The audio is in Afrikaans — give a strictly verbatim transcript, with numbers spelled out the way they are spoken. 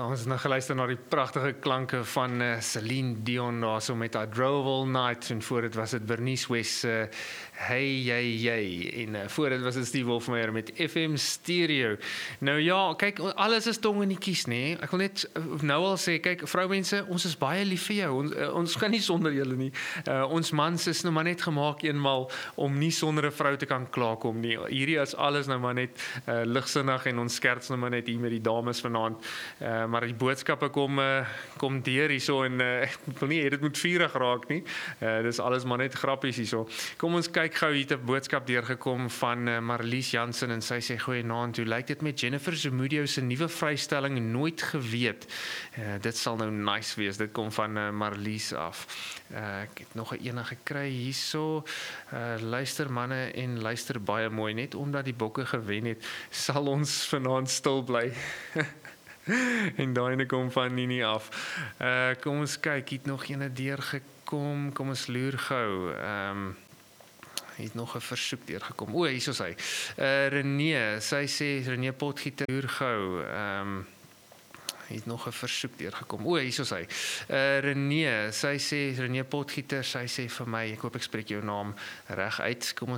ons het nou geluister na die pragtige klanke van uh, Celine Dion daar so met haar Drove All Night en voor dit was dit Bernice West uh, Hey Jy Jy en uh, voor dit was dit Steve Wolfmeyer met F M Stereo. Nou ja, kyk, alles is tong in die kies, nê? Ek wil net nou al sê, kyk, vroumense, ons is baie lief vir jou. Ons, uh, ons kan nie sonder julle nie. Uh, ons mans is nou maar net gemaak eenmal om nie sonder 'n vrou te kan klaarkom nie. Hierdie is alles nou maar net uh, ligsinnig en ons skerts nou maar net hier met die dames vanaand. Uh, maar die boodskappe kom uh, kom deur hierso en uh, ek wil nie hê dit moet vurig raak nie. Uh, dis alles maar net grappies hierso. Kom ons kyk gou hier 'n boodskap deurgekom van uh, Marlies Jansen en sy sê goeienaand, hoe lyk dit met Jennifer Zamudio se nuwe vrystelling Nooit Geweet. Uh, dit sal nou nice wees. Dit kom van uh, Marlies af. Uh, ek het nog 'n ene gekry hierso. Uh, luister manne en luister baie mooi, net omdat die bokke gewen het, sal ons vanaand stil bly. En daai kom van Nini af. Uh, kom ons kyk, hier het nog ene deurgekom. Kom ons loer gou. Ehm um, Hier het nog 'n versoek deurgekom. O, hier is hy. Uh, Renee, sy sê Renee Potgieter loer gou. Ehm um, Hier het nog 'n versoek deurgekom. O, hier is hy. Uh, Renee, sy sê Renee Potgieter, sy sê vir my, ek hoop ek spreek jou naam reg uit. Kom ons